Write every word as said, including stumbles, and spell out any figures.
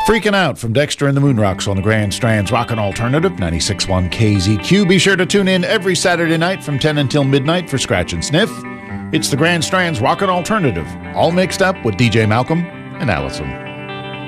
Freaking Out from Dexter and the Moonrocks on the Grand Strand's Rockin' Alternative, ninety-six point one K Z Q. Be sure to tune in every Saturday night from ten until midnight for Scratch and Sniff. It's the Grand Strand's Rockin' Alternative, all mixed up with D J Malcolm and Allison.